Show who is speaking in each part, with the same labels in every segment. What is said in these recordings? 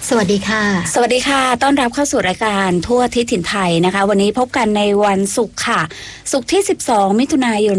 Speaker 1: สวัสดีค่ะ
Speaker 2: สวัสดีค่ะต้อนรับเข้าสู่รายการทั่วทิศถิ่นไทยนะคะวันนี้พบกันในวันศุกร์ค่ะศุกร์ที่12มิถุนายน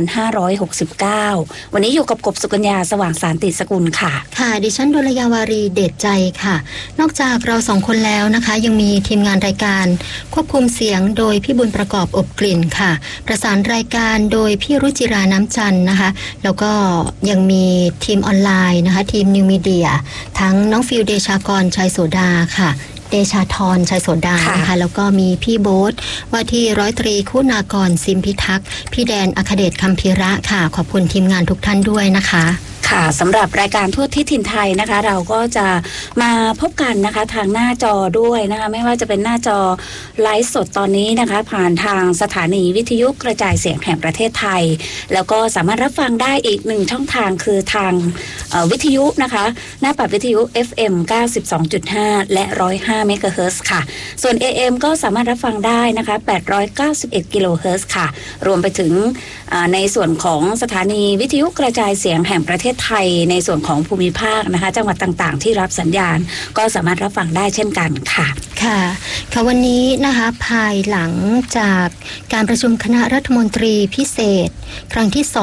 Speaker 2: 2569วันนี้อยู่กับกบสุกัญญาสว่างสารติสกุลค่ะ
Speaker 1: ค่ะดิฉันดุลยาวารีเดชใจค่ะนอกจากเราสองคนแล้วนะคะยังมีทีมงานรายการควบคุมเสียงโดยพี่บุญประกอบอบกลิ่นค่ะประสานรายการโดยพี่รุจิราน้ำจันทร์นะคะแล้วก็ยังมีทีมออนไลน์นะคะทีมนิวมีเดียทั้งน้องฟิลเดชากรชัยโสดาค่ะเดชาธรชัยโสดานะคะแล้วก็มีพี่โบ๊ทว่าที่ร้อยตรีคุณากรซิมพิทักษ์พี่แดนอัคเดชคำพิระค่ะขอบคุณทีมงานทุกท่านด้วยนะคะ
Speaker 2: ค่ะสำหรับรายการทั่วทิศถิ่นไทยนะคะเราก็จะมาพบกันนะคะทางหน้าจอด้วยนะคะไม่ว่าจะเป็นหน้าจอไลฟ์สดตอนนี้นะคะผ่านทางสถานีวิทยุกระจายเสียงแห่งประเทศไทยแล้วก็สามารถรับฟังได้อีกหนึ่งช่องทางคือทางวิทยุนะคะหน้าปัดวิทยุ FM 92.5 และ105 เมกะเฮิรตซ์ค่ะส่วน AM ก็สามารถรับฟังได้นะคะ891 กิโลเฮิรตซ์ค่ะรวมไปถึงในส่วนของสถานีวิทยุกระจายเสียงแห่งประเทศไทยในส่วนของภูมิภาคนะคะจังหวัดต่างๆที่รับสัญญาณก็สามารถรับฟังได้เช่นกันค่ะ
Speaker 1: ค่ะวันนี้นะคะภายหลังจากการประชุมคณะรัฐมนตรีพิเศษครั้งที่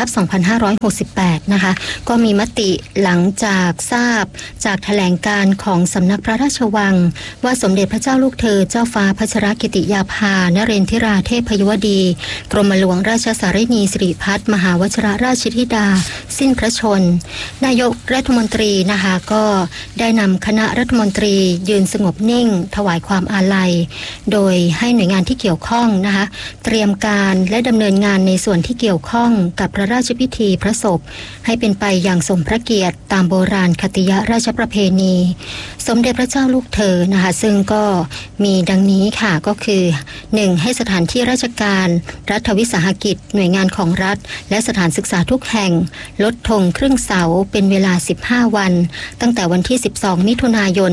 Speaker 1: 2/2568นะคะก็มีมติหลังจากทราบจากแถลงการของสำนักพระราชวังว่าสมเด็จพระเจ้าลูกเธอเจ้าฟ้าพัชรกิติยาภานเรนทิราเทพยวดีกรมหลวงราชสารินีสิริพัฒน์มหาวชิรราชธิดาสิ้นพระชนนายกรัฐมนตรีนะคะก็ได้นำคณะรัฐมนตรียืนสงบนิ่งถวายความอาลัยโดยให้หน่วยงานที่เกี่ยวข้องนะคะเตรียมการและดำเนินงานในส่วนที่เกี่ยวข้องกับพระราชพิธีพระศพให้เป็นไปอย่างสมพระเกียรติตามโบราณคติยราชประเพณีสมเด็จพระเจ้าลูกเธอนะคะซึ่งก็มีดังนี้ค่ะก็คือ 1. ให้สถานที่ราชการรัฐวิสาหกิจหน่วยงานของรัฐและสถานศึกษาทุกแห่งลดธงครึ่งเสาเป็นเวลา15วันตั้งแต่วันที่12มิถุนายน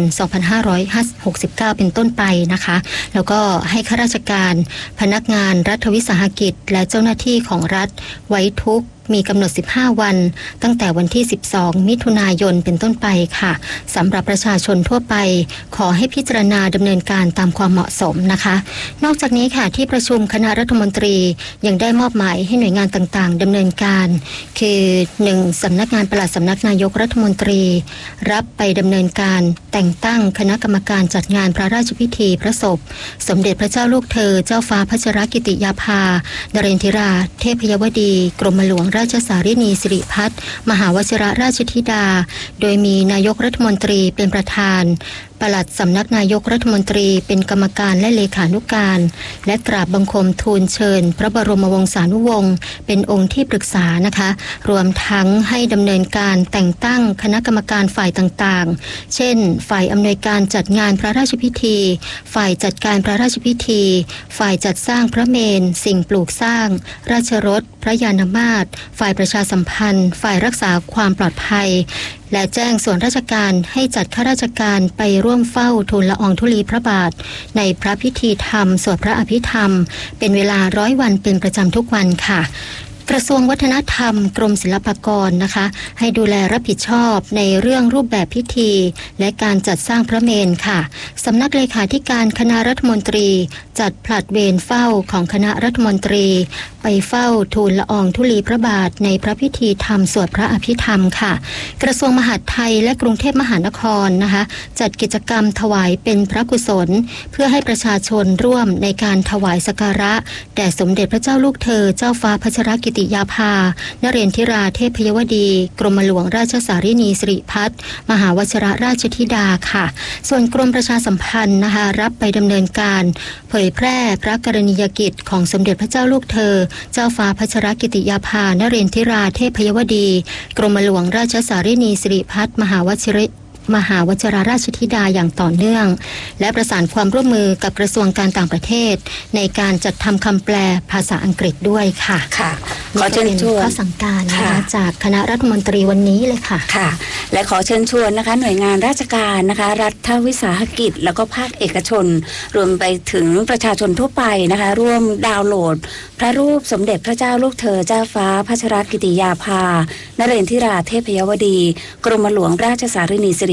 Speaker 1: 2569เป็นต้นไปนะคะแล้วก็ให้ข้าราชการพนักงานรัฐวิสาหกิจและเจ้าหน้าที่ของรัฐไว้ทุกข์มีกำหนด15วันตั้งแต่วันที่12มิถุนายนเป็นต้นไปค่ะสำหรับประชาชนทั่วไปขอให้พิจารณาดำเนินการตามความเหมาะสมนะคะนอกจากนี้ค่ะที่ประชุมคณะรัฐมนตรียังได้มอบหมายให้หน่วยงานต่างๆดำเนินการคือ 1. สำนักงานปลัดสำนักนายกรัฐมนตรีรับไปดำเนินการแต่งตั้งคณะกรรมการจัดงานพระราชพิธีพระศพสมเด็จพระเจ้าลูกเธอเจ้าฟ้าพัชรกิติยาภานเรนทิราเทพยวดีกรมหลวงราชสารินีสิริพัฒน์มหาวชิรราชธิดาโดยมีนายกรัฐมนตรีเป็นประธานปลัดสำนักนายกรัฐมนตรีเป็นกรรมการและเลขานุการและกราบบังคมทูลเชิญพระบรมวงศานุวงศ์เป็นองค์ที่ปรึกษานะคะรวมทั้งให้ดำเนินการแต่งตั้งคณะกรรมการฝ่ายต่างๆเช่นฝ่ายอำนวยการจัดงานพระราชพิธีฝ่ายจัดการพระราชพิธีฝ่ายจัดสร้างพระเมรุสิ่งปลูกสร้างราชรถพระยานมาตรฝ่ายประชาสัมพันธ์ฝ่ายรักษาความปลอดภัยและแจ้งส่วนราชการให้จัดข้าราชการไปร่วมเฝ้าทูลละอองธุลีพระบาทในพระพิธีธรรมสวดพระอภิธรรมเป็นเวลา100วันเป็นประจำทุกวันค่ะกระทรวงวัฒนธรรมกรมศิลปากรนะคะให้ดูแลรับผิดชอบในเรื่องรูปแบบพิธีและการจัดสร้างพระเมรุค่ะสำนักเลขาธิการคณะรัฐมนตรีจัดผลัดเวรเฝ้าของคณะรัฐมนตรีไปเฝ้าทูลละอองธุลีพระบาทในพระพิธีธรรมสวดพระอภิธรรมค่ะกระทรวงมหาดไทยและกรุงเทพมหานครนะคะจัดกิจกรรมถวายเป็นพระกุศลเพื่อให้ประชาชนร่วมในการถวายสักการะแด่สมเด็จพระเจ้าลูกเธอเจ้าฟ้าพัชรกิติยาภานเรนทิราเทพยวดีกรมหลวงราชสารินีสิริพัฒน์มหาวชิรราชธิดาค่ะส่วนกรมประชาสัมพันธ์นะคะรับไปดำเนินการเผยแพร่พระกรณียกิจของสมเด็จพระเจ้าลูกเธอเจ้าฟ้าพัชรกิติยาภานเรนทิราเทพยวดีกรมหลวงราชสารินีสิริพัฒน์มหาวชิรราชธิดาอย่างต่อเนื่องและประสานความร่วมมือกับกระทรวงการต่างประเทศในการจัดทำคำแปลภาษาอังกฤษด้วยค่ะ
Speaker 2: ค่ะขอเชิญชวน
Speaker 1: ข้อสั่งการนะคะจากคณะรัฐมนตรีวันนี้เลยค่ะ
Speaker 2: ค่ะและขอเชิญชวนนะคะหน่วยงานราชการนะคะรัฐวิสาหกิจแล้วก็ภาคเอกชนรวมไปถึงประชาชนทั่วไปนะคะร่วมดาวน์โหลดพระรูปสมเด็จพระเจ้าลูกเธอเจ้าฟ้าพัชรกิติยาภานเรนทิราเทพยวดีกรมหลวงราชสารินีสิริ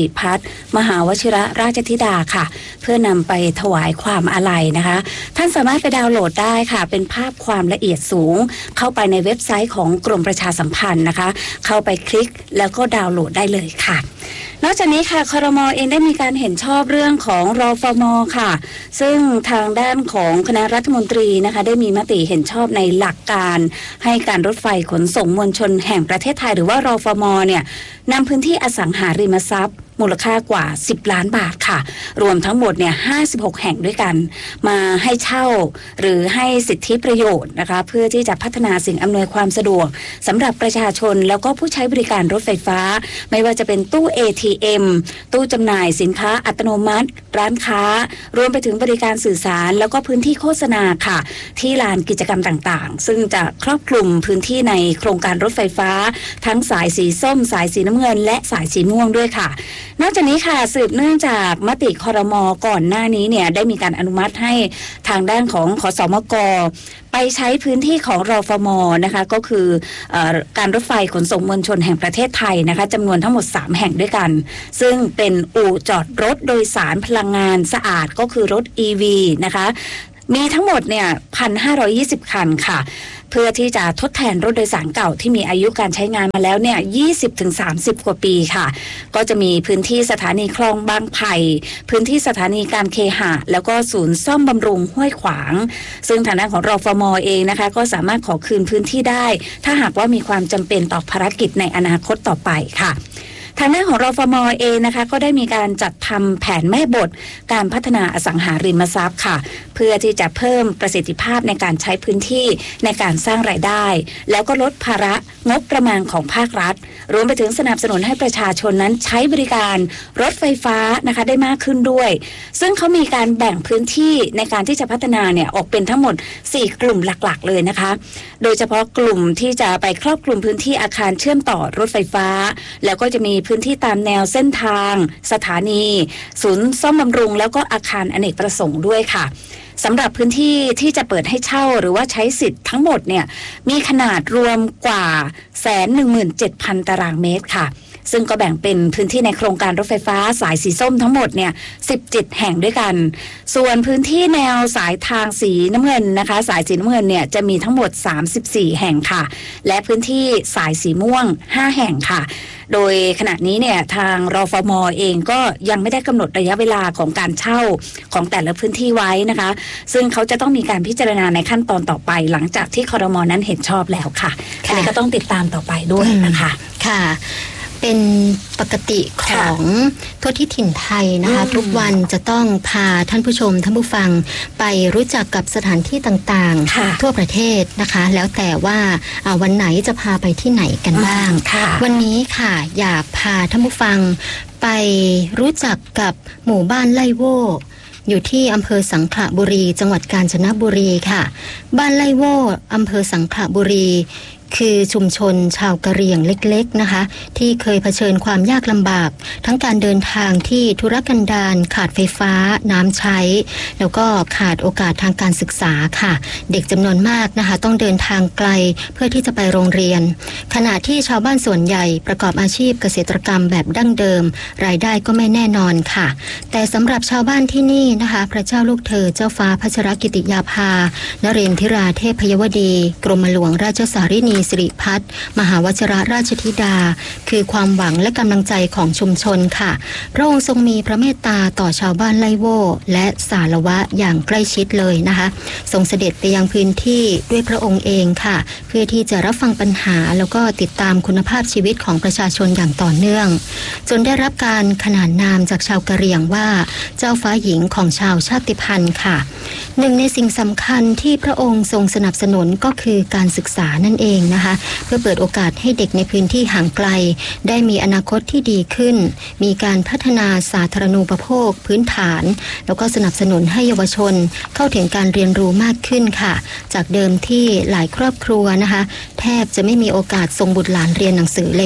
Speaker 2: ริพัฒน์มหาวชิระราชธิดาค่ะเพื่อนำไปถวายความอาลัยนะคะท่านสามารถไปดาวน์โหลดได้ค่ะเป็นภาพความละเอียดสูงเข้าไปในเว็บไซต์ของกรมประชาสัมพันธ์นะคะเข้าไปคลิกแล้วก็ดาวน์โหลดได้เลยค่ะนอกจากนี้ค่ะครม.เองได้มีการเห็นชอบเรื่องของรฟม.ค่ะซึ่งทางด้านของคณะรัฐมนตรีนะคะได้มีมติเห็นชอบในหลักการให้การรถไฟขนส่งมวลชนแห่งประเทศไทยหรือว่ารฟม.เนี่ยนำพื้นที่อสังหาริมทรัพย์มูลค่ากว่า10ล้านบาทค่ะรวมทั้งหมดเนี่ย56แห่งด้วยกันมาให้เช่าหรือให้สิทธิประโยชน์นะคะเพื่อที่จะพัฒนาสิ่งอำนวยความสะดวกสำหรับประชาชนแล้วก็ผู้ใช้บริการรถไฟฟ้าไม่ว่าจะเป็นตู้ ATM ตู้จำหน่ายสินค้าอัตโนมัติร้านค้ารวมไปถึงบริการสื่อสารแล้วก็พื้นที่โฆษณาค่ะที่ลานกิจกรรมต่างๆซึ่งจะครอบคลุมพื้นที่ในโครงการรถไฟฟ้าทั้งสายสีส้มสายสีน้ำเงินและสายสีม่วงด้วยค่ะนอกจากนี้ค่ะสืบเนื่องจากมติครม.ก่อนหน้านี้เนี่ยได้มีการอนุมัติให้ทางด้านของขสมก.ไปใช้พื้นที่ของรฟม.นะคะก็คือการรถไฟขนส่งมวลชนแห่งประเทศไทยนะคะจำนวนทั้งหมด3แห่งด้วยกันซึ่งเป็นอู่จอดรถโดยสารพลังงานสะอาดก็คือรถ EV นะคะมีทั้งหมดเนี่ย 1,520 คันค่ะเพื่อที่จะทดแทนรถโดยสารเก่าที่มีอายุการใช้งานมาแล้วเนี่ย 20-30 กว่าปีค่ะก็จะมีพื้นที่สถานีคลองบางไผ่พื้นที่สถานีการเคหะแล้วก็ศูนย์ซ่อมบำรุงห้วยขวางซึ่งทางด้านของรฟม.เองนะคะก็สามารถขอคืนพื้นที่ได้ถ้าหากว่ามีความจำเป็นต่อภารกิจในอนาคตต่อไปค่ะทางด้านของรฟม.เองนะคะก็ได้มีการจัดทำแผนแม่บทการพัฒนาอสังหาริมทรัพย์ค่ะเพื่อที่จะเพิ่มประสิทธิภาพในการใช้พื้นที่ในการสร้างรายได้แล้วก็ลดภาระงบประมาณของภาครัฐรวมไปถึงสนับสนุนให้ประชาชนนั้นใช้บริการรถไฟฟ้านะคะได้มากขึ้นด้วยซึ่งเขามีการแบ่งพื้นที่ในการที่จะพัฒนาเนี่ยออกเป็นทั้งหมด4กลุ่มหลักๆเลยนะคะโดยเฉพาะกลุ่มที่จะไปครอบคลุมพื้นที่อาคารเชื่อมต่อรถไฟฟ้าแล้วก็จะมีพื้นที่ตามแนวเส้นทางสถานีศูนย์ซ่อมบำรุงแล้วก็อาคารอเนกประสงค์ด้วยค่ะสำหรับพื้นที่ที่จะเปิดให้เช่าหรือว่าใช้สิทธิ์ทั้งหมดเนี่ยมีขนาดรวมกว่า 117,000 ตารางเมตรค่ะซึ่งก็แบ่งเป็นพื้นที่ในโครงการรถไฟฟ้าสายสีส้มทั้งหมดเนี่ย17แห่งด้วยกันส่วนพื้นที่แนวสายทางสีน้ำเงินนะคะสายสีน้ำเงินเนี่ยจะมีทั้งหมด34แห่งค่ะและพื้นที่สายสีม่วง5แห่งค่ะโดยขณะนี้เนี่ยทางรฟม.เองก็ยังไม่ได้กำหนดระยะเวลาของการเช่าของแต่ละพื้นที่ไว้นะคะซึ่งเขาจะต้องมีการพิจารณาในขั้นตอนต่อไปหลังจากที่ครม.นั้นเห็นชอบแล้วค่ะอันนี้ก็ต้องติดตามต่อไปด้วยนะคะ
Speaker 1: ค่ะเป็นปกติของทั่วที่ถิ่นไทยนะคะทุกวันจะต้องพาท่านผู้ชมท่านผู้ฟังไปรู้จักกับสถานที่ต่างๆทั่วประเทศนะคะแล้วแต่ว่าวันไหนจะพาไปที่ไหนกันบ้างวันนี้ค่ะอยากพาท่านผู้ฟังไปรู้จักกับหมู่บ้านไล่โว่อยู่ที่อำเภอสังขละบุรีจังหวัดกาญจนบุรีค่ะบ้านไล่โว่อำเภอสังขละบุรีคือชุมชนชาวกะเหรี่ยงเล็กๆนะคะที่เคยเผชิญความยากลำบากทั้งการเดินทางที่ทุรกันดารขาดไฟฟ้าน้ำใช้แล้วก็ขาดโอกาสทางการศึกษาค่ะเด็กจำนวนมากนะคะต้องเดินทางไกลเพื่อที่จะไปโรงเรียนขณะที่ชาวบ้านส่วนใหญ่ประกอบอาชีพเกษตรกรรมแบบดั้งเดิมรายได้ก็ไม่แน่นอนค่ะแต่สำหรับชาวบ้านที่นี่นะคะพระเจ้าลูกเธอเจ้าฟ้าพัชรกิติยาภานเรนทิราเทพยวดีกรมหลวงราชสารินีสิริพัฒน์มหาวชิระราชธิดาคือความหวังและกำลังใจของชุมชนค่ะพระองค์ทรงมีพระเมตตาต่อชาวบ้านไล่โว่และสาละวะอย่างใกล้ชิดเลยนะคะทรงเสด็จไปยังพื้นที่ด้วยพระองค์เองค่ะเพื่อที่จะรับฟังปัญหาแล้วก็ติดตามคุณภาพชีวิตของประชาชนอย่างต่อเนื่องจนได้รับการขนานนามจากชาวกะเหรี่ยงว่าเจ้าฟ้าหญิงของชาวชาติพันธุ์ค่ะหนึ่งในสิ่งสำคัญที่พระองค์ทรงสนับสนุนก็คือการศึกษานั่นเองนะคะเพื่อเปิดโอกาสให้เด็กในพื้นที่ห่างไกลได้มีอนาคตที่ดีขึ้นมีการพัฒนาสาธารณูปโภคพื้นฐานแล้วก็สนับสนุนให้เยาวชนเข้าถึงการเรียนรู้มากขึ้นค่ะจากเดิมที่หลายครอบครัวนะคะแทบจะไม่มีโอกาสส่งบุตรหลานเรียนหนังสือเลยค่ะ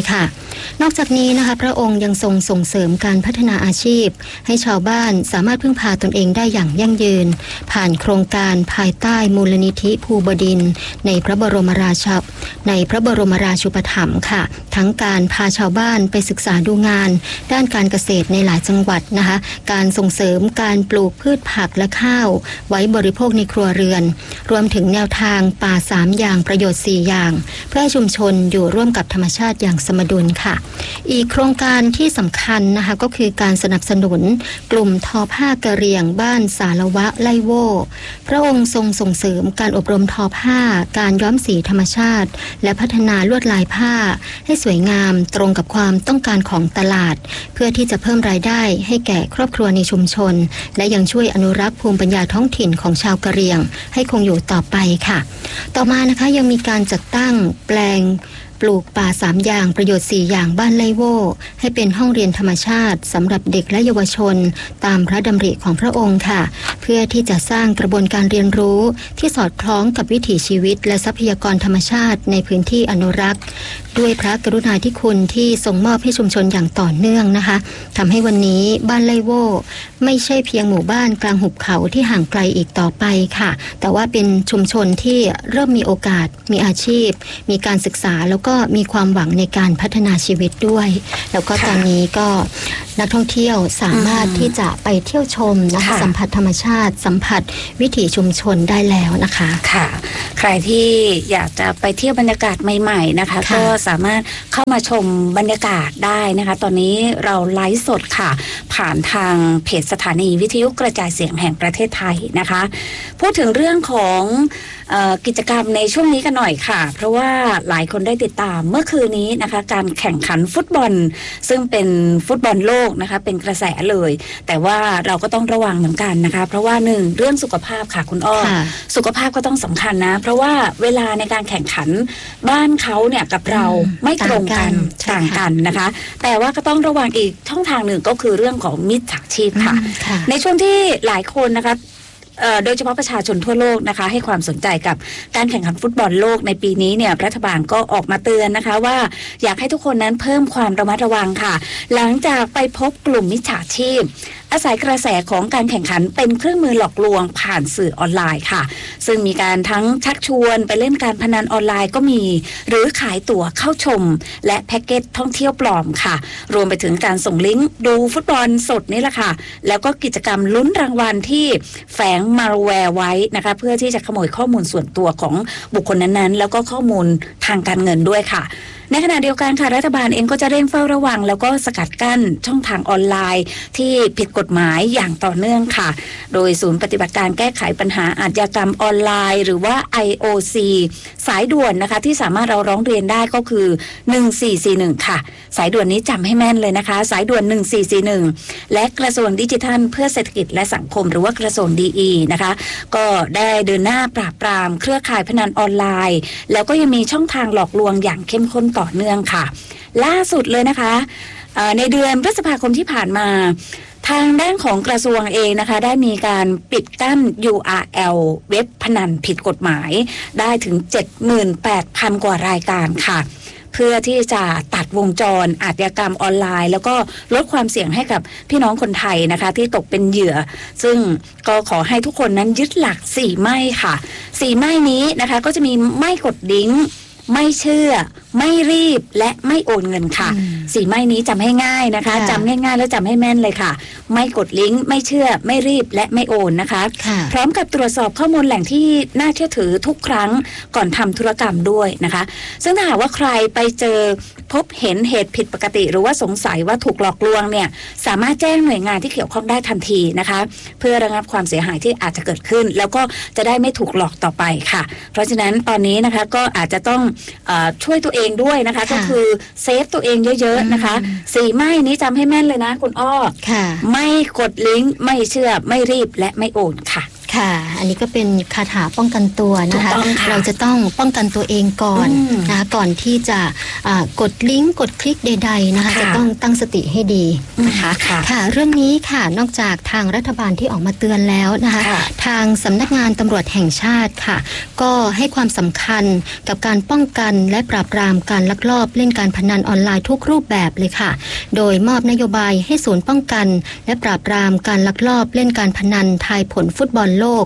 Speaker 1: นอกจากนี้นะคะพระองค์ยังทรงส่งเสริมการพัฒนาอาชีพให้ชาวบ้านสามารถพึ่งพาตนเองได้อย่างยั่งยืนผ่านโครงการภายใต้มูลนิธิภูบดินทร์ในพระบรมราชูปถัมภ์ค่ะทั้งการพาชาวบ้านไปศึกษาดูงานด้านการเกษตรในหลายจังหวัดนะคะการส่งเสริมการปลูกพืชผักและข้าวไว้บริโภคในครัวเรือนรวมถึงแนวทางป่า3อย่างประโยชน์4อย่างเพื่อให้ชุมชนอยู่ร่วมกับธรรมชาติอย่างสมดุลค่ะอีกโครงการที่สำคัญนะคะก็คือการสนับสนุนกลุ่มทอผ้ากะเหรี่ยงบ้านสารวะไล่โว่พระองค์ทรงส่งเสริมการอบรมทอผ้าการย้อมสีธรรมชาติและพัฒนาลวดลายผ้าให้สวยงามตรงกับความต้องการของตลาดเพื่อที่จะเพิ่มรายได้ให้แก่ครอบครัวในชุมชนและยังช่วยอนุรักษ์ภูมิปัญญาท้องถิ่นของชาวกะเหรี่ยงให้คงอยู่ต่อไปค่ะต่อมานะคะยังมีการจัดตั้งแปลงปลูกป่า3อย่างประโยชน์4อย่างบ้านไล่โว่ให้เป็นห้องเรียนธรรมชาติสำหรับเด็กและเยาวชนตามพระดำริของพระองค์ค่ะเพื่อที่จะสร้างกระบวนการเรียนรู้ที่สอดคล้องกับวิถีชีวิตและทรัพยากรธรรมชาติในพื้นที่อนุรักษ์ด้วยพระกรุณาธิคุณที่ทรงมอบให้ชุมชนอย่างต่อเนื่องนะคะทำให้วันนี้บ้านไล่โว่ไม่ใช่เพียงหมู่บ้านกลางหุบเขาที่ห่างไกลอีกต่อไปค่ะแต่ว่าเป็นชุมชนที่เริ่มมีโอกาสมีอาชีพมีการศึกษาแล้วก็มีความหวังในการพัฒนาชีวิตด้วยแล้วก็ตอนนี้ก็นักท่องเที่ยวสามารถที่จะไปเที่ยวชมนะคะสัมผัสธรรมชาติสัมผัสวิถีชุมชนได้แล้วนะคะค่ะ
Speaker 2: ใครที่อยากจะไปเที่ยวบรรยากาศใหม่ๆนะคะก็สามารถเข้ามาชมบรรยากาศได้นะคะตอนนี้เราไลฟ์สดค่ะผ่านทางเพจสถานีวิทยุกระจายเสียงแห่งประเทศไทยนะคะพูดถึงเรื่องของกิจกรรมในช่วงนี้กันหน่อยค่ะเพราะว่าหลายคนได้ติดตามเมื่อคืนนี้นะคะการแข่งขันฟุตบอลซึ่งเป็นฟุตบอลโลกนะคะเป็นกระแสเลยแต่ว่าเราก็ต้องระวังเหมือนกันนะคะเพราะว่า1เรื่องสุขภาพค่ะคุณอ้อสุขภาพก็ต้องสำคัญนะเพราะว่าเวลาในการแข่งขันบ้านเขาเนี่ยกับเราไม่ตรงกันต่างกันนะคะแต่ว่าก็ต้องระวังอีกช่องทางหนึ่งก็คือเรื่องของมิจฉาชีพค่ะในช่วงที่หลายคนนะคะโดยเฉพาะประชาชนทั่วโลกนะคะให้ความสนใจกับการแข่งขันฟุตบอลโลกในปีนี้เนี่ยรัฐบาลก็ออกมาเตือนนะคะว่าอยากให้ทุกคนนั้นเพิ่มความระมัดระวังค่ะหลังจากไปพบกลุ่มมิจฉาชีพอาศัยกระแสของการแข่งขันเป็นเครื่องมือหลอกลวงผ่านสื่อออนไลน์ค่ะซึ่งมีการทั้งชักชวนไปเล่นการพนันออนไลน์ก็มีหรือขายตั๋วเข้าชมและแพ็กเกจท่องเที่ยวปลอมค่ะรวมไปถึงการส่งลิงก์ดูฟุตบอลสดนี่แหละค่ะแล้วก็กิจกรรมลุ้นรางวัลที่แฝงมาลแวร์ไว้นะคะเพื่อที่จะขโมยข้อมูลส่วนตัวของบุคคลนั้นๆแล้วก็ข้อมูลทางการเงินด้วยค่ะในขณะเดียวกันค่ะรัฐบาลเองก็จะเร่งเฝ้าระวังแล้วก็สกัดกั้นช่องทางออนไลน์ที่ผิดกฎหมายอย่างต่อเนื่องค่ะโดยศูนย์ปฏิบัติการแก้ไขปัญหาอาชญากรรมออนไลน์หรือว่า IOC สายด่วนนะคะที่สามารถเราร้องเรียนได้ก็คือ1441ค่ะสายด่วนนี้จำให้แม่นเลยนะคะสายด่วน1441และกระทรวงดิจิทัลเพื่อเศรษฐกิจและสังคมหรือว่ากระทรวงDEนะคะก็ได้เดินหน้าปราบปรามเครือข่ายพนันออนไลน์แล้วก็ยังมีช่องทางหลอกลวงอย่างเข้มข้นต่อเนื่องค่ะล่าสุดเลยนะคะในเดือนพฤษภาคมที่ผ่านมาทางด้านของกระทรวงเองนะคะได้มีการปิดกั้น URL เว็บพนันผิดกฎหมายได้ถึง 78,000 กว่ารายการค่ะเพื่อที่จะตัดวงจรอาชญากรรมออนไลน์แล้วก็ลดความเสี่ยงให้กับพี่น้องคนไทยนะคะที่ตกเป็นเหยื่อซึ่งก็ขอให้ทุกคนนั้นยึดหลัก4ไม่ค่ะ4ไม่นี้นะคะก็จะมีไม่กดลิงก์ไม่เชื่อไม่รีบและไม่โอนเงินค่ะ4ไม่นี้จำให้ง่ายนะคะจำง่ายๆแล้วจำให้แม่นเลยค่ะไม่กดลิงก์ไม่เชื่อไม่รีบและไม่โอนนะคะพร้อมกับตรวจสอบข้อมูลแหล่งที่น่าเชื่อถือทุกครั้งก่อนทำธุรกรรมด้วยนะคะซึ่งถ้าหากว่าใครไปเจอพบเห็นเหตุผิดปกติหรือว่าสงสัยว่าถูกหลอกลวงเนี่ยสามารถแจ้งหน่วยงานที่เกี่ยวข้องได้ทันทีนะคะเพื่อระงับความเสียหายที่อาจจะเกิดขึ้นแล้วก็จะได้ไม่ถูกหลอกต่อไปค่ะเพราะฉะนั้นตอนนี้นะคะก็อาจจะต้องช่วยตัวเองด้วยนะคะก็คือเซฟตัวเองเยอะๆนะคะ4ไม่นี้จำให้แม่นเลยนะคุณอ้อไม่กดลิงก์ไม่เชื่อไม่รีบและไม่โอนค่ะ
Speaker 1: ค่ะอันนี้ก็เป็นคาถาป้องกันตัวนะคะเราจะต้องป้องกันตัวเองก่อนนะคะก่อนที่จะกดลิงก์กดคลิกใดๆนะคะจะต้องตั้งสติให้ดีนะคะค่ะเรื่องนี้ค่ะนอกจากทางรัฐบาลที่ออกมาเตือนแล้วนะคะทางสำนักงานตำรวจแห่งชาติค่ะก็ให้ความสำคัญกับการป้องกันและปราบปรามการลักลอบเล่นการพนันออนไลน์ทุกรูปแบบเลยค่ะโดยมอบนโยบายให้ศูนย์ป้องกันและปราบปรามการลักลอบเล่นการพนันทายผลฟุตบอลโลก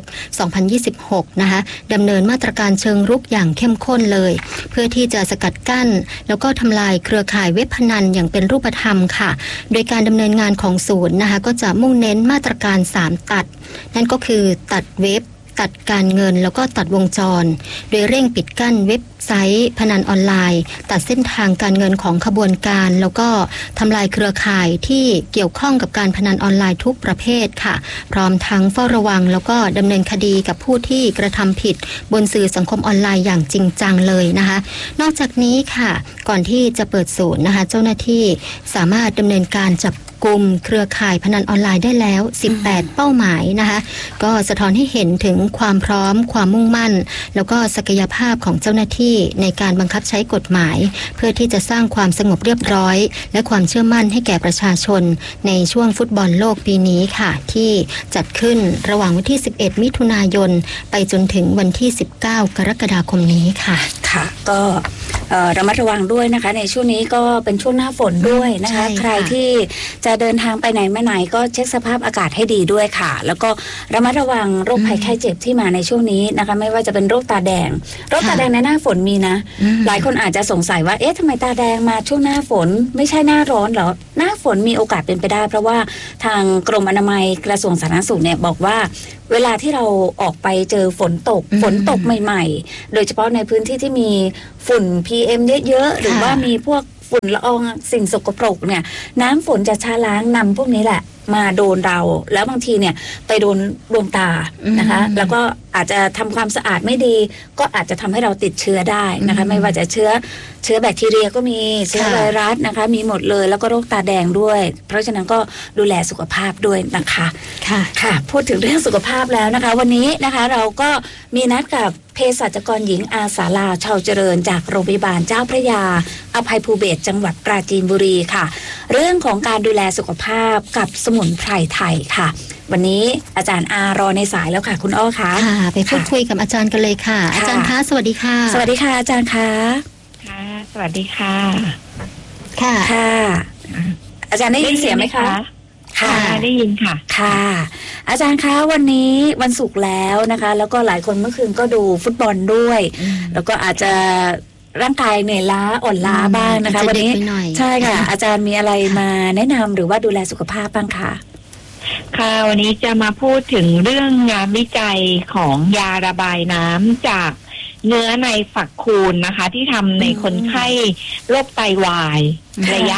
Speaker 1: 2026 นะคะดำเนินมาตรการเชิงรุกอย่างเข้มข้นเลยเพื่อที่จะสกัดกั้นแล้วก็ทำลายเครือข่ายเว็บพนันอย่างเป็นรูปธรรมค่ะโดยการดำเนินงานของศูนย์นะคะก็จะมุ่งเน้นมาตรการ3ตัดนั่นก็คือตัดเว็บตัดการเงินแล้วก็ตัดวงจรโดยเร่งปิดกั้นเว็บไซต์พนันออนไลน์ตัดเส้นทางการเงินของขบวนการแล้วก็ทำลายเครือข่ายที่เกี่ยวข้องกับการพนันออนไลน์ทุกประเภทค่ะพร้อมทั้งเฝ้าระวังแล้วก็ดำเนินคดีกับผู้ที่กระทำผิดบนสื่อสังคมออนไลน์อย่างจริงจังเลยนะคะนอกจากนี้ค่ะก่อนที่จะเปิดศูนย์นะคะเจ้าหน้าที่สามารถดำเนินการจับกลุ่มเครือข่ายพนันออนไลน์ได้แล้ว18เป้าหมายนะคะก็สะท้อนให้เห็นถึงความพร้อมความมุ่งมั่นแล้วก็ศักยภาพของเจ้าหน้าที่ในการบังคับใช้กฎหมายเพื่อที่จะสร้างความสงบเรียบร้อยและความเชื่อมั่นให้แก่ประชาชนในช่วงฟุตบอลโลกปีนี้ค่ะที่จัดขึ้นระหว่างวันที่11มิถุนายนไปจนถึงวันที่19กรกฎาคมนี้ค่ะ
Speaker 2: ค่ะก็ระมัดระวังด้วยนะคะในช่วงนี้ก็เป็นช่วงหน้าฝนด้วยนะคะใครที่จะเดินทางไปไหนมาไหนก็เช็คสภาพอากาศให้ดีด้วยค่ะแล้วก็ระมัดระวังโรคภัยไข้เจ็บที่มาในช่วงนี้นะคะไม่ว่าจะเป็นโรคตาแดงในหน้าฝนมีนะหลายคนอาจจะสงสัยว่าเอ๊ะทำไมตาแดงมาช่วงหน้าฝนไม่ใช่หน้าร้อนเหรอหน้าฝนมีโอกาสเป็นไปได้เพราะว่าทางกรมอนามัยกระทรวงสาธารณสุขเนี่ยบอกว่าเวลาที่เราออกไปเจอฝนตกใหม่ๆโดยเฉพาะในพื้นที่ที่มีฝุ่น PM เยอะๆหรือว่ามีพวกฝุ่นละอองสิ่งสกปรกเนี่ยน้ำฝนจะช้าล้างนำพวกนี้แหละมาโดนเราแล้วบางทีเนี่ยไปโดนดวงตานะคะแล้วก็อาจจะทำความสะอาดไม่ดีก็อาจจะทำให้เราติดเชื้อได้นะคะไม่ว่าจะเชื้อแบคทีเรียก็มีเชื้อไวรัสนะคะมีหมดเลยแล้วก็โรคตาแดงด้วยเพราะฉะนั้นก็ดูแลสุขภาพด้วยนะคะค่ะพูดถึงเรื่องสุขภาพแล้วนะคะวันนี้นะคะเราก็มีนัดกับเภสัชกรหญิงอาสาลาชาวเจริญจากโรงพยาบาลเจ้าพระยาอภัยภูเบศรจังหวัดปราจีนบุรีค่ะเรื่องของการดูแลสุขภาพกับสมุนไพรไทยค่ะวันนี้อาจารย์อารอในสายแล้วค่ะคุณอ้อคะ
Speaker 1: ค่ะไปพูดคุยกับอาจารย์กันเลยค่ะอาจารย์คะสวัสดีค่ะ
Speaker 2: สวัสดีค่ะอาจารย์คะ
Speaker 3: ค่ะสวัสดีค่ะ
Speaker 2: ค่ะอาจารย์ได้ยินเสียงไหมคะ
Speaker 3: ค่ะได้ยินค่ะ
Speaker 2: ค่ะอาจารย์คะวันนี้วันศุกร์แล้วนะคะแล้วก็หลายคนเมื่อคืนก็ดูฟุตบอลด้วยแล้วก็อาจจะร่างกายเหนื่อยล้าอ่อนล้าบ้างนะคะวันนี้ใช่ค่ะอาจารย์มีอะไรมาแนะนำหรือว่าดูแลสุขภาพบ้างคะ
Speaker 3: ค่ะวันนี้จะมาพูดถึงเรื่องงานวิจัยของยาระบายน้ำจากเนื้อในฝักคูณนะคะที่ทำในคนไข้โรคไตวายระยะ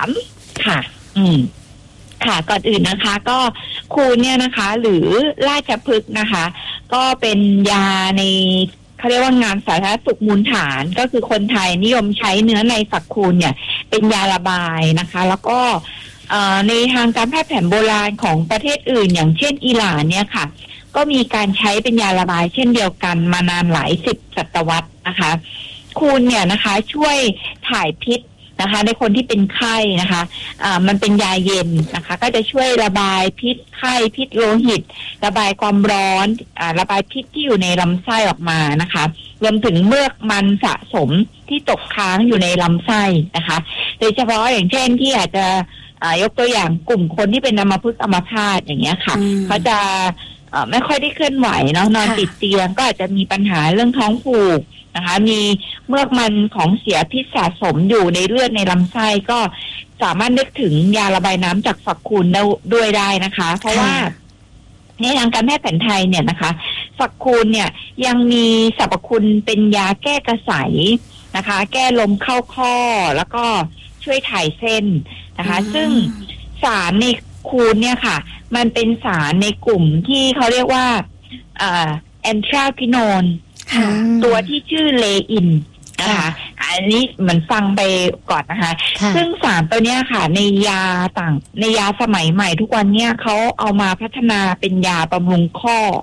Speaker 3: 3ค่ะค่ะก่อนอื่นนะคะก็คูณเนี่ยนะคะหรือราชพฤกษ์นะคะก็เป็นยาในเขาเรียกว่างานสาธารณสุขมูลฐานก็คือคนไทยนิยมใช้เนื้อในฝักคูณเนี่ยเป็นยาระบายนะคะแล้วก็ในทางการแพทย์แผนโบราณของประเทศอื่นอย่างเช่นอิหร่านเนี่ยค่ะก็มีการใช้เป็นยาระบายเช่นเดียวกันมานานหลาย10 ศตวรรษนะคะคูณเนี่ยนะคะช่วยถ่ายพิษนะคะในคนที่เป็นไข้นะคะมันเป็นยาเย็นนะคะก็จะช่วยระบายพิษไข้พิษโลหิตระบายความร้อนระบายพิษที่อยู่ในลำไส้ออกมานะคะรวมถึงเมือกมันสะสมที่ตกค้างอยู่ในลำไส้นะคะโดยเฉพาะอย่างเช่นที่อาจจะยกตัวอย่างกลุ่มคนที่เป็นอัมพฤกษ์อัมพาตอย่างเงี้ยค่ะเขาจะไม่ค่อยได้เคลื่อนไหวเนาะนอนติดเตียงก็อาจจะมีปัญหาเรื่องท้องผูกนะคะมีเมือกมันของเสียพิษสะสมอยู่ในเลือดในลำไส้ก็สามารถนึกถึงยาระบายน้ำจากฝักคูณด้วยได้นะคะเพราะว่าในทางการแพทย์แผนไทยเนี่ยนะคะฝักคูณเนี่ยยังมีสรรพคุณเป็นยาแก้กระสายนะคะแก้ลมเข้าข้อแล้วก็ช่วยถ่ายเส้นนะคะซึ่งสารในคูณเนี่ยค่ะมันเป็นสารในกลุ่มที่เขาเรียกว่าแอนทราคิโนนตัวที่ชื่อเลอินนะคะอันนี้เหมือนฟังไปก่อนนะคะซึ่งสารตัวเนี้ยค่ะในยาสมัยใหม่ทุกวันเนี้ยเขาเอามาพัฒนาเป็นยาบำรุงข้อ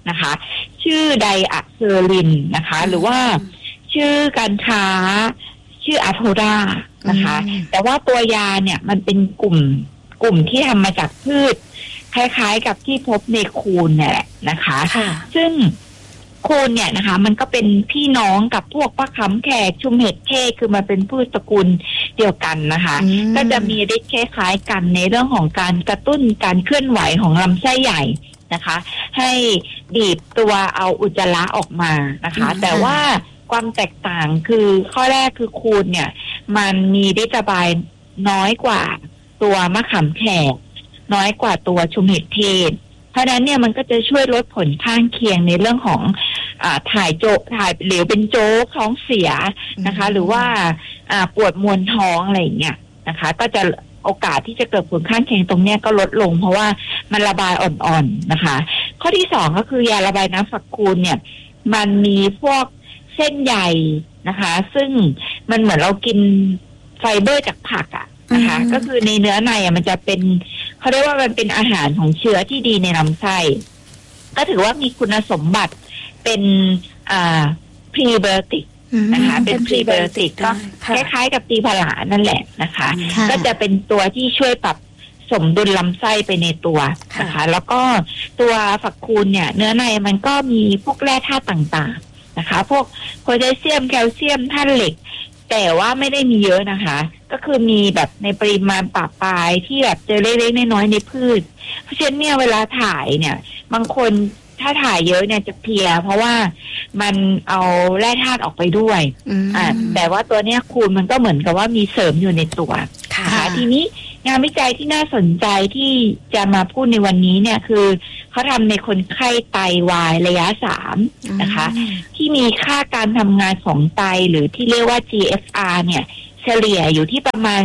Speaker 3: นะคะชื่อไดอะเซอรินนะคะหรือว่าชื่อการค้าชื่ออะโทรานะคะแต่ว่าตัวยาเนี่ยมันเป็นกลุ่มที่ทำมาจากพืชคล้ายๆกับที่พบในคูนเนี่ยแหละนะคะซึ่งคูนเนี่ยนะคะมันก็เป็นพี่น้องกับพวกมะขามแขกชุมเห็ดเทศคือมันเป็นพืชตระกูลเดียวกันนะคะก็จะมีฤทธิ์คล้ายๆกันในเรื่องของการกระตุ้นการเคลื่อนไหวของลำไส้ใหญ่นะคะให้ดีบตัวเอาอุจจาระออกมานะคะแต่ว่าความแตกต่างคือข้อแรกคือคูนเนี่ยมันมีฤทธิ์ระบายน้อยกว่าตัวมะขามแขกน้อยกว่าตัวชุมเห็ดเทศเพราะนั้นเนี่ยมันก็จะช่วยลดผลข้างเคียงในเรื่องของถ่ายเหลวเป็นโจ๊กท้องเสียนะคะหรือว่าปวดมวนท้องอะไรอย่างเงี้ยนะคะก็จะโอกาสที่จะเกิดผลข้างเคียงตรงเนี้ยก็ลดลงเพราะว่ามันระบายอ่อนๆนะคะข้อที่สองก็คือยาระบายน้ำฝักคูนเนี่ยมันมีพวกเส้นใยนะคะซึ่งมันเหมือนเรากินไฟเบอร์จากผักนะคะก็คือในเนื้อในมันจะเป็นเขาเรียกว่ามันเป็นอาหารของเชื้อที่ดีในลำไส้ก็ถือว่ามีคุณสมบัติเป็นพรีไบโอติกนะคะเป็นพรีไบโอติกก็คล้ายๆกับตีผลานั่นแหละนะคะก็จะเป็นตัวที่ช่วยปรับสมดุลลำไส้ไปในตัวนะคะแล้วก็ตัวฝักคูนเนี่ยเนื้อในมันก็มีพวกแร่ธาตุต่างๆนะคะพวกโพแทสเซียมแคลเซียมธาตุเหล็กแต่ว่าไม่ได้มีเยอะนะคะก็คือมีแบบในปริมาณปะปายที่แบบเจอเล็กๆน้อยๆในพืชเพราะฉะนั้นเนี่ยเวลาถ่ายเนี่ยบางคนถ้าถ่ายเยอะเนี่ยจะเพลียเพราะว่ามันเอาแร่ธาตุออกไปด้วยแต่ว่าตัวเนี้ยคูนมันก็เหมือนกับว่ามีเสริมอยู่ในตัวค่ะทีนี้งานวิจัยที่น่าสนใจที่จะมาพูดในวันนี้เนี่ยคือเขาทำในคนไข้ไตวายระยะ3นะคะที่มีค่าการทำงานของไตหรือที่เรียกว่า GFR เนี่ยเฉลี่ยอยู่ที่ประมาณ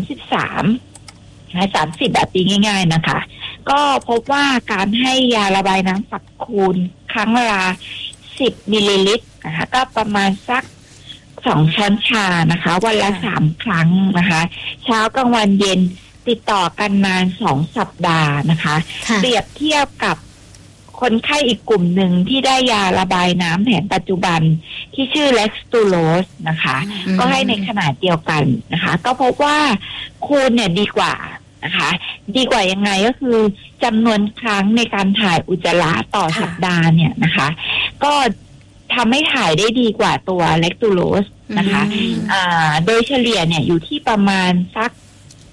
Speaker 3: 33นะ30แบบปีง่ายๆนะคะก็พบว่าการให้ยาระบายน้ำฝักคูนครั้งละ10 มิลลิลิตรนะคะก็ประมาณสัก2 ช้อนชานะคะวันละ3 ครั้งนะคะเช้ากลางวันเย็นติดต่อกันนาน2 สัปดาห์นะคะเปรียบเทียบกับคนไข้อีกกลุ่มหนึ่งที่ได้ยาระบายน้ำแผนปัจจุบันที่ชื่อเล็กสตูโลสนะคะก็ให้ในขนาดเดียวกันนะคะก็พบว่าคูนเนี่ยดีกว่านะคะดีกว่ายังไงก็คือจำนวนครั้งในการถ่ายอุจจาระต่อสัปดาห์เนี่ยนะคะก็ทำให้ถ่ายได้ดีกว่าตัวเล็กตูโลสนะคะโดยเฉลี่ยเนี่ยอยู่ที่ประมาณสัก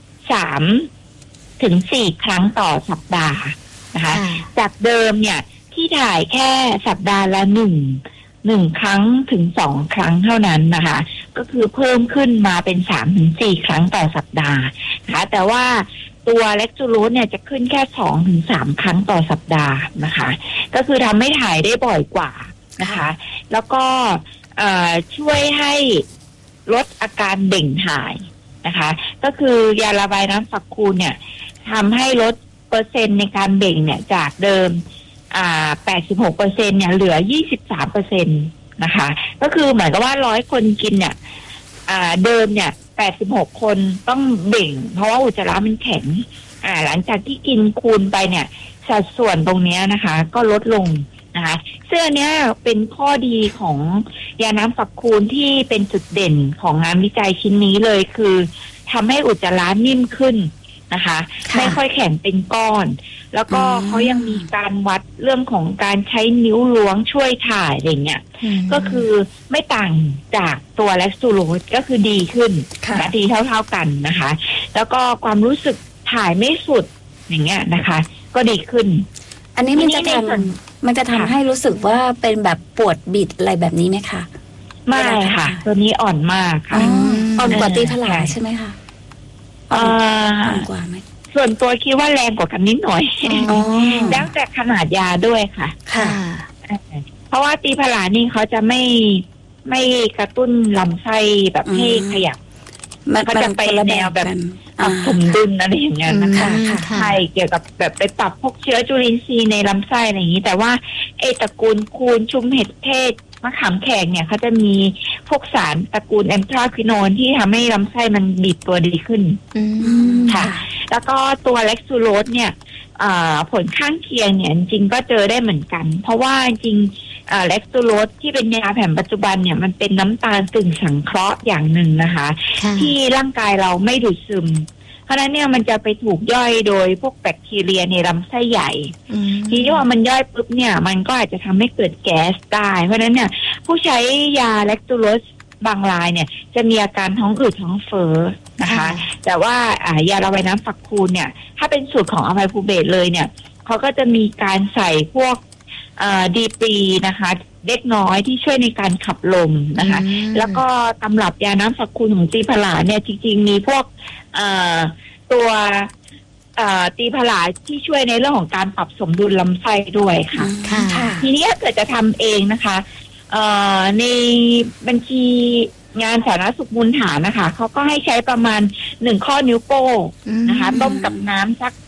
Speaker 3: 3 ถึง 4 ครั้งต่อสัปดาห์นะคะจากเดิมเนี่ยที่ถ่ายแค่สัปดาห์ละ1 ครั้งถึง 2 ครั้งเท่านั้นนะคะก็คือเพิ่มขึ้นมาเป็น 3 ถึง 4 ครั้งต่อสัปดาห์นะคะแต่ว่าตัวเล็กตูโลสเนี่ยจะขึ้นแค่ 2 ถึง 3 ครั้งต่อสัปดาห์นะคะก็คือทำให้ถ่ายได้บ่อยกว่านะคะแล้วก็ช่วยให้ลดอาการเบ่งถ่ายนะคะก็คือยาระบายน้ำฝักคูนเนี่ยทำให้ลดเปอร์เซ็นต์ในการเบ่งเนี่ยจากเดิม86% เนี่ยเหลือ 23% นะคะก็คือเหมือนกับว่า100 คนกินเนี่ยเดิมเนี่ย86 คนต้องเบ่งเพราะว่าอุจจาระมันแข็งหลังจากที่กินคูนไปเนี่ยสัดส่วนตรงนี้นะคะก็ลดลงนะคะซึ่งอันนี้เป็นข้อดีของยาน้ำฝักคูนที่เป็นจุดเด่นของงานวิจัยชิ้นนี้เลยคือทำให้อุจจาระนิ่มขึ้นนะคะไม่ค่อยแข็งเป็นก้อนแล้วก็เขายังมีการวัดเรื่องของการใช้นิ้วล้วงช่วยถ่ายอะไรเงี้ยก็คือไม่ต่างจากตัวเล็กตูโลสก็คือดีขึ้นนาทีเท่ากันนะคะแล้วก็ความรู้สึกถ่ายไม่สุดอย่างเงี้ยนะคะก็ดีขึ้น
Speaker 2: อันนี้มันจะทำให้รู้สึกว่าเป็นแบบปวดบิดอะไรแบบนี้ไหมคะ
Speaker 3: ไม่ค่ะตัวนี้อ่อนมากค่ะ
Speaker 2: อ่อนกว่าตีผลาใช่ไหมคะอ่อนกว่าไหม
Speaker 3: ส่วนตัวคิดว่าแรงกว่ากันนิดหน่อยแล้วแต่ขนาดยาด้วยค่ะ
Speaker 2: ค่ะ
Speaker 3: เพราะว่าตีผลานี่เขาจะไม่กระตุ้นลำไส้แบบให้ขยับเขาจะไปแนวแบบสมดุลอะไรอย่างเงี้ยนะคะใช่เกี่ยวกับแบบไปปรับพวกเชื้อจุลินทรีย์ในลำไส้อะไรอย่างนี้แต่ว่าตระกูลคูนชุมเห็ดเทศมะขามแขกเนี่ยเขาจะมีพวกสารตระกูลแอนทราควิโนนที่ทำให้ลำไส้มันบีบตัวดีขึ้นค่ะแล้วก็ตัวเล็กซูโรสเนี่ยผลข้างเคียงเนี่ยจริงก็เจอได้เหมือนกันเพราะว่าจริงแลคโตโรสที่เป็นยาแผนปัจจุบันเนี่ยมันเป็นน้ำตาลกึ่งสังเคราะห์อย่างหนึ่งนะคะที่ร่างกายเราไม่ดูดซึมเพราะฉะนั้นเนี่ยมันจะไปถูกย่อยโดยพวกแบคทีเรียในลำไส้ใหญ่ทีนี้พอมันย่อยปุ๊บเนี่ยมันก็อาจจะทำให้เกิดแก๊สได้เพราะฉะนั้นเนี่ยผู้ใช้ยาแลคโตโรสบางรายเนี่ยจะมีอาการท้องอืดท้องเฟ้อนะคะแต่ว่ายาระบายน้ำฝักคูณเนี่ยถ้าเป็นสูตรของอะไพพูเบตเลยเนี่ยเขาก็จะมีการใส่พวกดีปรีนะคะเล็กน้อยที่ช่วยในการขับลมนะคะแล้วก็ตำรับยาน้ำฝักคูณของตีพลาเนี่ยจริงๆมีพวกตัวตีพลาที่ช่วยในเรื่องของการปรับสมดุลลำไส้ด้วยค่ะทีนี้ถ้าเกิดจะทำเองนะคะในบัญชีงานสาธารณสุขมูลฐานนะคะเขาก็ให้ใช้ประมาณ1ข้อนิ้วโป้งนะคะต้มกับน้ำสัก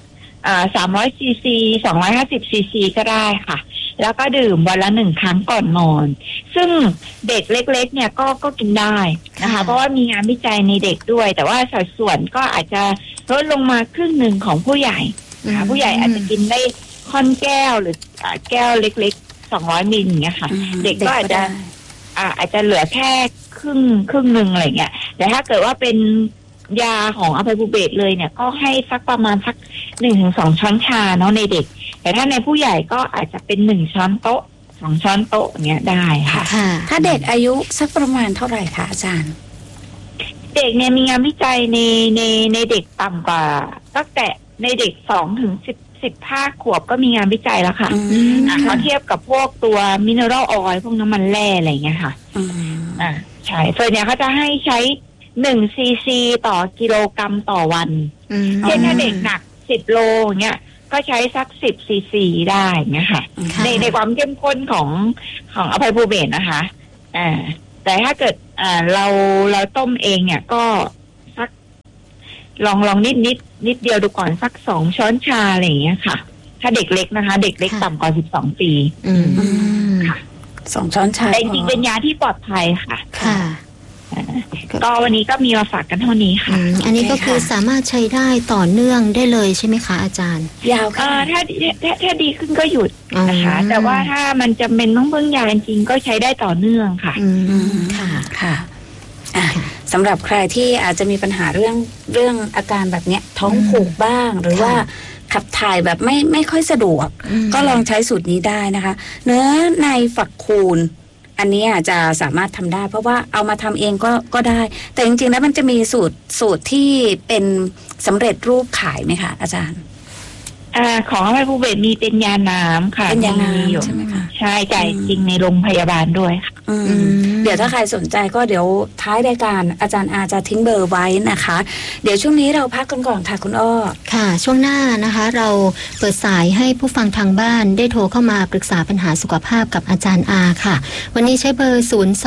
Speaker 3: 300 ซีซี 250 ซีซีก็ได้ค่ะแล้วก็ดื่มวันละ1 ครั้งก่อนนอนซึ่งเด็กเล็กๆเนี่ยก็กินได้นะคะเพราะว่ามีงานวิจัยในเด็กด้วยแต่ว่าสัดส่วนก็อาจจะลดลงมาครึ่งหนึ่งของผู้ใหญ่นะคะผู้ใหญ่อาจจะกินได้ค่อนแก้วหรือแก้วเล็กๆ200 มิลอย่างเงี้ยค่ะเด็กก็อาจจะเหลือแค่ครึ่งนึงอะไรเงี้ยแต่ถ้าเกิดว่าเป็นยาของอะไพพูเบตเลยเนี่ยก็ให้สักประมาณสัก 1-2 ช้อนชาเนาะในเด็กแต่ถ้าในผู้ใหญ่ก็อาจจะเป็น1 ช้อนโต๊ะ2 ช้อนโต๊ะอย่างเงี้ยได้ค่ะ
Speaker 2: ถ้าเด็กอายุสักประมาณเท่าไหร่คะอาจารย์
Speaker 3: เด็กเนี่ยมีงานวิจัยในเด็กต่ำกว่าตั้งแต่ในเด็ก2-15 ขวบก็มีงานวิจัยแล้วค่ะเขาเทียบกับพวกตัวมินเนอรัลออยล์พวกน้ำมันแร่อะไรเงี้ยค่ะใช่ส่วนใหญ่เขาจะให้ใช้1 ซีซีต่อกิโลกรัมต่อวันเช่นถ้าเด็กหนัก10 โลเงี้ยก็ใช้สัก10 ซีซีได้เงี้ยค่ะในความเข้มข้นของอะไพพูเบตนะคะแต่ถ้าเกิดเราต้มเองเนี่ยก็สักลองนิดเดียวดูก่อนสัก2 ช้อนชาอะไรอย่างเงี้ยค่ะถ้าเด็กเล็กนะคะเด็กเล็กต่ำกว่า12 ปีค่ะ
Speaker 2: 2 ช้อนชา
Speaker 3: แต่จริงๆเป็นยาที่ปลอดภัยค่ะก็วันนี้ก็มีมาฝากกันเท่านี้ค่ะ
Speaker 1: อันนี้ก็คือสามารถใช้ได้ต่อเนื่องได้เลยใช่ไหมคะอาจารย์
Speaker 2: ยาวค่ะ
Speaker 3: ถ้าดีขึ้นก็หยุดนะคะแต่ว่าถ้ามันจำเป็นต้องเพิ่งยาจริงก็ใช้ได้ต่อเนื่องค่ะ
Speaker 2: ค่ะสำหรับใครที่อาจจะมีปัญหาเรื่องอาการแบบเนี้ยท้องผูกบ้างหรือว่าขับถ่ายแบบไม่ค่อยสะดวกก็ลองใช้สูตรนี้ได้นะคะเนื้อในฝักคูณอันนี้อาจจะสามารถทำได้เพราะว่าเอามาทำเองก็ได้แต่จริงๆแล้วมันจะมีสูตรที่เป็นสำเร็จรูปขายไหมคะอาจารย์
Speaker 3: ของอะไพพูเบตมีเป็นยาน้ำค่ะ
Speaker 2: เป็นยาน้ำใช่ไหมคะ
Speaker 3: ใช่จ่ายจริงในโรงพยาบาลด้วยค่ะ
Speaker 2: เดี๋ยวถ้าใครสนใจก็เดี๋ยวท้ายรายการอาจารย์อาจะทิ้งเบอร์ไว้นะคะเดี๋ยวช่วงนี้เราพักกันก่อนค่ะคุณอ้อ
Speaker 1: ค่ะช่วงหน้านะคะเราเปิดสายให้ผู้ฟังทางบ้านได้โทรเข้ามาปรึกษาปัญหาสุขภาพกับอาจารย์อาค่ะวันนี้ใช้เบอร์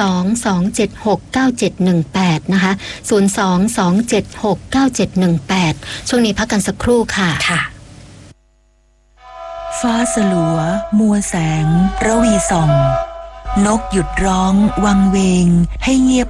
Speaker 1: 022769718นะคะ022769718ช่วงนี้พักกันสักครู่ค่ะ
Speaker 4: ฟ้าสลัวมัวแสงระวีส่องนกหยุดร้องวังเวงให้เงียบ